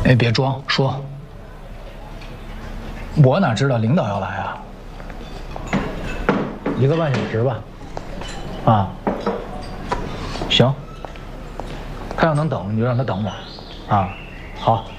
哎，别装，说。我哪知道领导要来啊？1个半小时吧。啊，行。他要能等，你就让他等我。啊，好。